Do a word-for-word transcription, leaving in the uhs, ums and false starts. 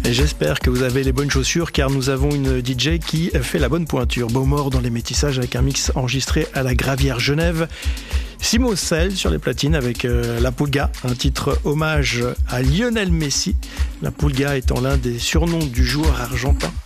Et j'espère que vous avez les bonnes chaussures car nous avons une D J qui fait la bonne pointure. Beaumort dans les métissages avec un mix enregistré à la Gravière Genève. Simo Sel sur les platines avec euh, La Pulga, un titre hommage à Lionel Messi. La Pulga étant l'un des surnoms du joueur argentin.